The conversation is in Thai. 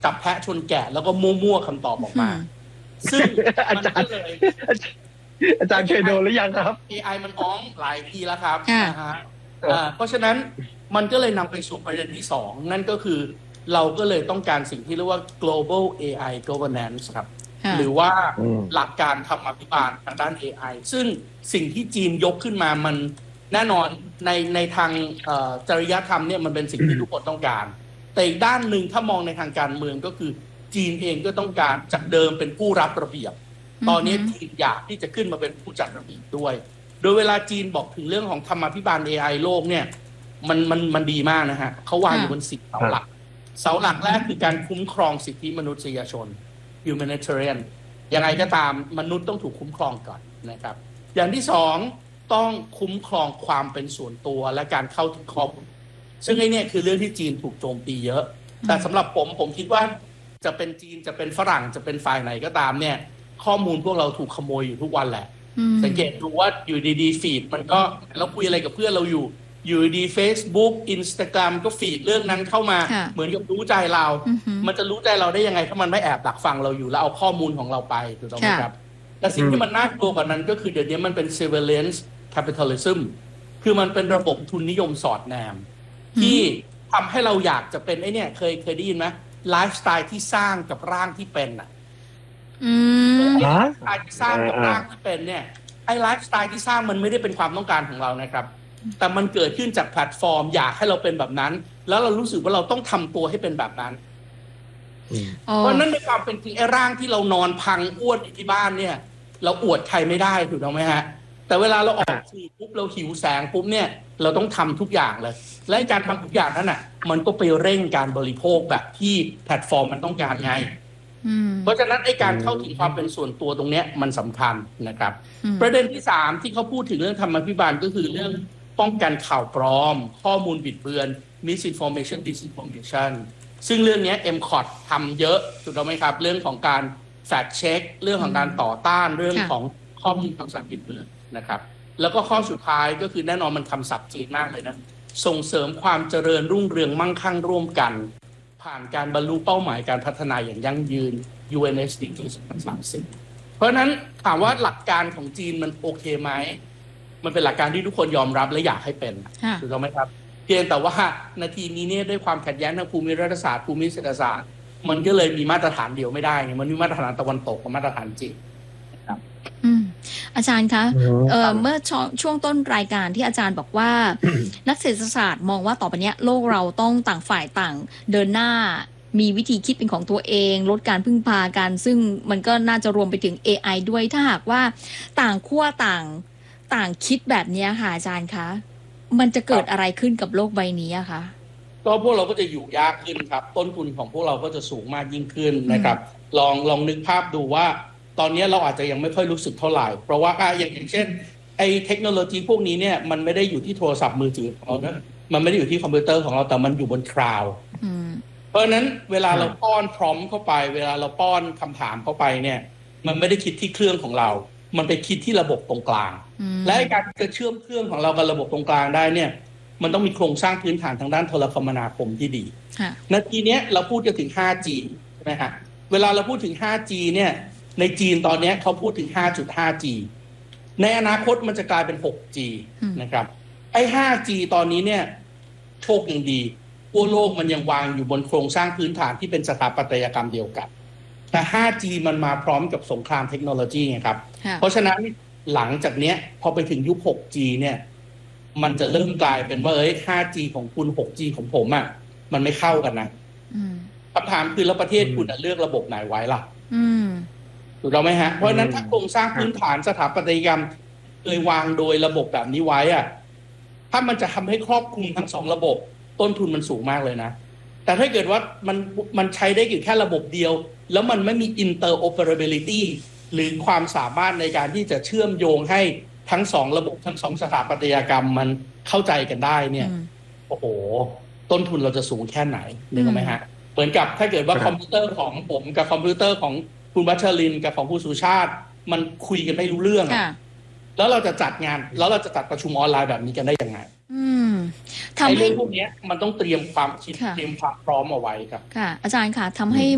จับแพะชนแกะแล้วก็มั่วๆคำตอบออกมาซึ่งอาจารย์อาจารย์เคยโดนหรือยังครับ AI มันอ้องหลายทีแล้วครับนะฮะครับเพราะฉะนั้นมันก็เลยนำไปสู่ประเด็นที่สองนั่นก็คือเราก็เลยต้องการสิ่งที่เรียกว่า global AI governance ครับหรือว่าหลักการธรรมาภิบาลทางด้าน AI ซึ่งสิ่งที่จีนยกขึ้นมามันแน่นอนในทางจริยธรรมเนี่ยมันเป็นสิ่งที่ทุกคนต้องการแต่อีกด้านหนึ่งถ้ามองในทางการเมืองก็คือจีนเองก็ต้องการจากเดิมเป็นผู้รับระเบียบตอนนี้จีนอยากที่จะขึ้นมาเป็นผู้จัดระเบียบด้วยโดยเวลาจีนบอกถึงเรื่องของธรรมาภิบาล AI โลกเนี่ยมันดีมากนะฮะเขาวางอยู่บน10 เสาหลักเสาหลักแรกคือการคุ้มครองสิทธิมนุษยชน humanitarian ยังไงก็ตามมนุษย์ต้องถูกคุ้มครองก่อนนะครับอย่างที่สองต้องคุ้มครองความเป็นส่วนตัวและการเข้าถึงข้อมูลซึ่งไอ้นี่คือเรื่องที่จีนถูกโจมตีเยอะแต่สำหรับผมคิดว่าจะเป็นจีนจะเป็นฝรั่งจะเป็นฝ่ายไหนก็ตามเนี่ยข้อมูลพวกเราถูกขโมยอยู่ทุกวันแหละสังเกตดูว่าอยู่ดีๆฟีดมันก็เราคุยอะไรกับเพื่อนเราอยู่ดี Facebook Instagram ก็ฟีดเรื่องนั้นเข้ามาเหมือนกับรู้ใจเรามันจะรู้ใจเราได้ยังไงถ้ามันไม่แอบดักฟังเราอยู่แล้วเอาข้อมูลของเราไปถูกต้องไหมครับแต่สิ่งที่มันน่ากลัวกว่านั้นก็คือเดี๋ยวนี้มันเป็น surveillance capitalism คือมันเป็นระบบทุนนิยมสอดแนมที่ทำให้เราอยากจะเป็นไอ้เนี่ยเคยได้ยินไหมไลฟ์สไตล์ที่สร้างกับร่างที่เป็นอ่ะไลฟ์สไตล์ที่สร้างกับร่างที่เป็นเนี่ยไอ้ไลฟ์สไตล์ที่สร้างมันไม่ได้เป็นความต้องการของเรานะครับแต่มันเกิดขึ้นจากแพลตฟอร์มอยากให้เราเป็นแบบนั้นแล้วเรารู้สึกว่าเราต้องทำตัวให้เป็นแบบนั้นเพราะนั้นในความเป็นจริงไอ้ร่างที่เรานอนพังอ้วนอยู่ที่บ้านเนี่ยเราอวดใครไม่ได้ถูกต้องไหมฮะแต่เวลาเราออกสื่อปุ๊บเราหิวแสงปุ๊บเนี่ยเราต้องทำทุกอย่างเลยและการทำทุกอย่างนั้นน่ะมันก็ไปเร่งการบริโภคแบบที่แพลตฟอร์มมันต้องการไงเพราะฉะนั้นไอ้การเข้าถึงความเป็นส่วนตัวตรงเนี้ยมันสำคัญนะครับประเด็นที่3ที่เขาพูดถึงเรื่องธรรมาภิบาลก็คือเรื่องป้องกันข่าวปลอมข้อมูลบิดเบือน misinformation disinformation ซึ่งเรื่องนี้ MCOT ทำเยอะถูกต้องไหมครับเรื่องของการfact check เรื่องของการต่อต้านเรื่องของข้อมูลข่าวสารบิดเบือนนะครับแล้วก็ข้อสุดท้ายก็คือแน่นอนมันคำศัพท์จีนมากเลยนะส่งเสริมความเจริญรุ่งเรืองมั่งคั่งร่วมกันผ่านการบรรลุเป้าหมายการพัฒนาอย่างยั่งยืน UNSDG 2030เพราะฉะนั้นถามว่าหลักการของจีนมันโอเคไหมมันเป็นหลักการที่ทุกคนยอมรับและอยากให้เป็นถูกต้องไหมครับเพียงแต่ว่านาทีนี้เนี่ยด้วยความขัดแย้งทางภูมิรัฐศาสตร์ภูมิเศรษฐศาสตร์มันก็เลยมีมาตรฐานเดียวไม่ได้มันมีมาตรฐานตะวันตกกับมาตรฐานจีนครับอาจารย์คะเมื่อช่วงต้นรายการที่อาจารย์บอกว่า นักเศรษฐศาสตร์มองว่าต่อไปนี้โลกเราต้องต่างฝ่ายต่างเดินหน้ามีวิธีคิดเป็นของตัวเองลดการพึ่งพากันซึ่งมันก็น่าจะรวมไปถึง AI ด้วยถ้าหากว่าต่างขั้วต่างคิดแบบนี้ค่ะอาจารย์คะมันจะเกิดอะไรขึ้นกับโลกใบนี้คะก็พวกเราก็จะอยู่ยากขึ้นครับต้นทุนของพวกเราก็จะสูงมากยิ่งขึ้นนะครับลองนึกภาพดูว่าตอนนี้เราอาจจะยังไม่ค่อยรู้สึกเท่าไหร่เพราะว่าอย่างเช่นไอ้เทคโนโลยีพวกนี้เนี่ยมันไม่ได้อยู่ที่โทรศัพท์มือถือของเรานะมันไม่ได้อยู่ที่คอมพิวเตอร์ของเราแต่มันอยู่บนคลาวด์เพราะฉะนั้นเวลาเราป้อนพร้อมเข้าไปเวลาเราป้อนคำถามเข้าไปเนี่ยมันไม่ได้คิดที่เครื่องของเรามันไปคิดที่ระบบตรงกลางและการจะเชื่อมเครื่องของเรากับระบบตรงกลางได้เนี่ยมันต้องมีโครงสร้างพื้นฐานทางด้านโทรคมนาคมที่ดีนาทีนี้เราพูดกันถึง 5G ใช่ไหมฮะเวลาเราพูดถึง 5G เนี่ยในจีนตอนนี้เขาพูดถึง 5.5G ในอนาคตมันจะกลายเป็น 6G นะครับไอ้ 5G ตอนนี้เนี่ยโชคยังดีทั่วโลกมันยังวางอยู่บนโครงสร้างพื้นฐานที่เป็นสถาปัตยกรรมเดียวกันแต่ 5G มันมาพร้อมกับสงครามเทคโนโลยีไงครับเพราะฉะนั้นหลังจากเนี้ยพอไปถึงยุค 6G เนี่ยมันจะเริ่มกลายเป็นว่า5G ของคุณ 6G ของผมอ่ะมันไม่เข้ากันนะคำถามคือแล้วประเทศคุณเลือกระบบไหนไว้ล่ะถูกต้องไหมฮะเพราะฉะนั้นถ้าโครงสร้างพื้นฐานสถาปัตยกรรมเคยวางโดยระบบแบบนี้ไว้อ่ะถ้ามันจะทำให้ครอบคลุมทั้ง2ระบบต้นทุนมันสูงมากเลยนะแต่ถ้าเกิดว่ามันใช้ได้แค่ระบบเดียวแล้วมันไม่มี interoperability หรือความสามารถในการที่จะเชื่อมโยงให้ทั้ง2ระบบทั้ง2สถาปัตยกรรมมันเข้าใจกันได้เนี่ยโอ้โหต้นทุนเราจะสูงแค่ไหนนึกออกไหมฮะเหมือนกับถ้าเกิดว่าคอมพิวเตอร์ของผมกับคอมพิวเตอร์ของคุณวัชรินทร์กับของคุณสุชาติมันคุยกันไม่รู้เรื่องแล้วเราจะจัดงานแล้วเราจะจัดประชุมออนไลน์แบบนี้กันได้ยังไงทำให้เรื่องพวกนี้มันต้องเตรียมความคิดเตรียมความพร้อมเอาไว้ครับค่ะอาจารย์ค่ะทำให้